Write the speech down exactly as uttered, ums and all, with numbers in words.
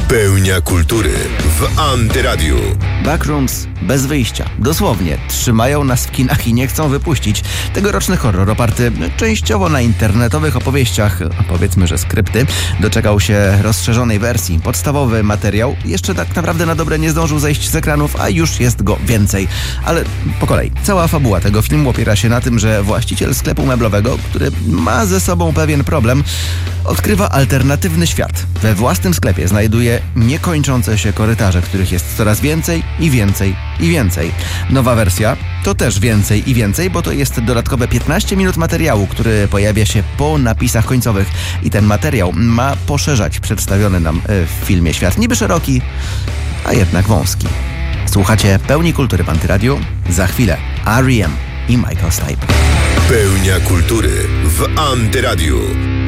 Pełnia kultury w Antyradiu. Backrooms bez wyjścia. Dosłownie trzymają nas w kinach i nie chcą wypuścić. Tegoroczny horror oparty częściowo na internetowych opowieściach, powiedzmy, że skrypty, doczekał się rozszerzonej wersji. Podstawowy materiał jeszcze tak naprawdę na dobre nie zdążył zejść z ekranów, a już jest go więcej. Ale po kolei. Cała fabuła tego filmu opiera się na tym, że właściciel sklepu meblowego, który ma ze sobą pewien problem, odkrywa alternatywny świat. We własnym sklepie znajduje niekończące się korytarze, których jest coraz więcej i więcej i więcej. Nowa wersja to też więcej i więcej, bo to jest dodatkowe piętnaście minut materiału, który pojawia się po napisach końcowych. I ten materiał ma poszerzać przedstawiony nam w filmie świat. Niby szeroki, a jednak wąski. Słuchacie Pełni Kultury w Antyradiu. Za chwilę R E M i Michael Stipe. Pełnia kultury w Antyradiu.